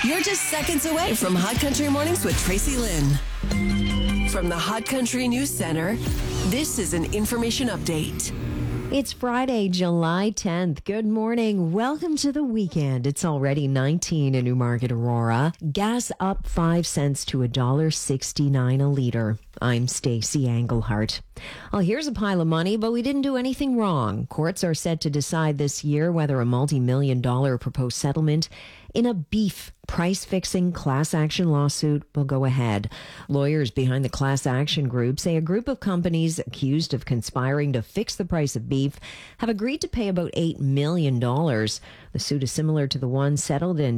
You're just seconds away from Hot Country Mornings with Tracy Lynn. From the Hot Country News Center, this is an information update. It's Friday, July 10th. Good morning. Welcome to the weekend. It's already 19 in Newmarket, Aurora. Gas up 5 cents to $1.69 a liter. I'm Stacey Englehart. Well, here's a pile of money, but we didn't do anything wrong. Courts are set to decide this year whether a multi-million-dollar proposed settlement in a beef price-fixing class action lawsuit will go ahead. Lawyers behind the class action group say a group of companies accused of conspiring to fix the price of beef have agreed to pay about $8 million. The suit is similar to the one settled in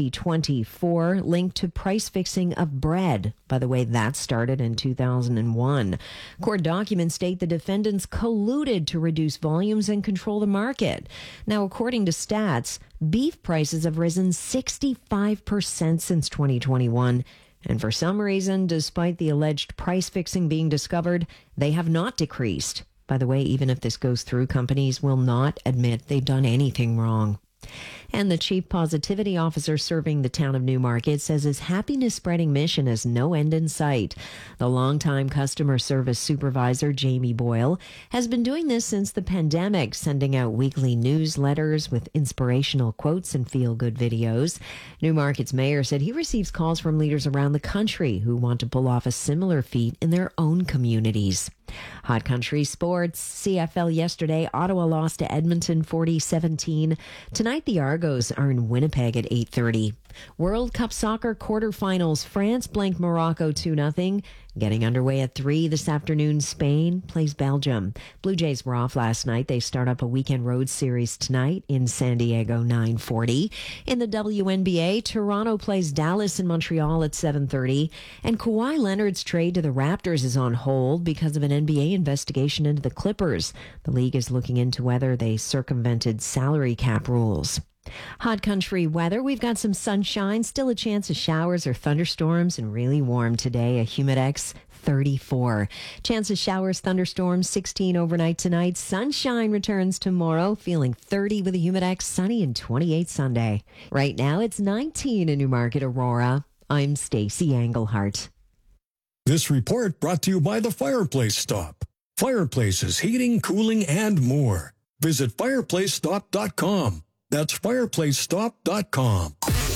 2024, linked to price fixing of bread. By the way, that started in 2001. Court documents state the defendants colluded to reduce volumes and control the market. Now, according to stats, beef prices have risen 65% since 2021. And for some reason, despite the alleged price fixing being discovered, they have not decreased. By the way, even if this goes through, companies will not admit they've done anything wrong. And the chief positivity officer serving the town of Newmarket says his happiness spreading mission has no end in sight. The longtime customer service supervisor, Jamie Boyle, has been doing this since the pandemic, sending out weekly newsletters with inspirational quotes and feel-good videos. Newmarket's mayor said he receives calls from leaders around the country who want to pull off a similar feat in their own communities. Hot Country Sports. CFL yesterday, Ottawa lost to Edmonton 40-17. Tonight, the Argos are in Winnipeg at 8:30. World Cup Soccer quarterfinals. France blanked Morocco 2-0. Getting underway at 3 this afternoon, Spain plays Belgium. Blue Jays were off last night. They start up a weekend road series tonight in San Diego, 9:40. In the WNBA, Toronto plays Dallas in Montreal at 7:30. And Kawhi Leonard's trade to the Raptors is on hold because of an NBA investigation into the Clippers. The league is looking into whether they circumvented salary cap rules. Hot country weather. We've got some sunshine, still a chance of showers or thunderstorms, and really warm today. A humidex 34. Chance of showers, thunderstorms 16 overnight tonight. Sunshine returns tomorrow, feeling 30 with a humidex, sunny and 28 Sunday. Right now it's 19 in Newmarket, Aurora. I'm Stacey Englehart. This report brought to you by the Fireplace Stop. Fireplaces, heating, cooling, and more. Visit fireplacestop.com. That's fireplacestop.com.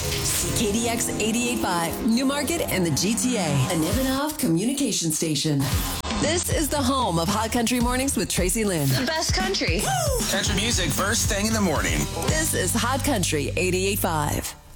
CKDX 88.5, Newmarket and the GTA, a Nevenov communication station. This is the home of Hot Country Mornings with Tracy Lynn. The best country. Country music first thing in the morning. This is Hot Country 88.5.